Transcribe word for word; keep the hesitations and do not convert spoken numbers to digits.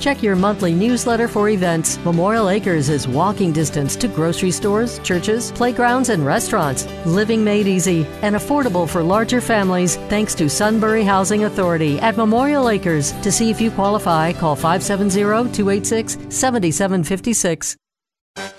Check your monthly newsletter for events. Memorial Acres is walking distance to grocery stores, churches, playgrounds, and restaurants. Living made easy and affordable for larger families thanks to Sunbury Housing Authority at Memorial Acres. To see if you qualify, call five seven zero, two eight six, seven seven five six.